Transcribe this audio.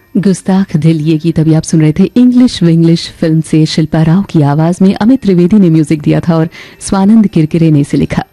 गुस्ताख दिल ये गीत अभी आप सुन रहे थे इंग्लिश विंग्लिश फिल्म से। शिल्पा राव की आवाज में अमित त्रिवेदी ने म्यूजिक दिया था और स्वानंद किरकिरे ने इसे लिखा।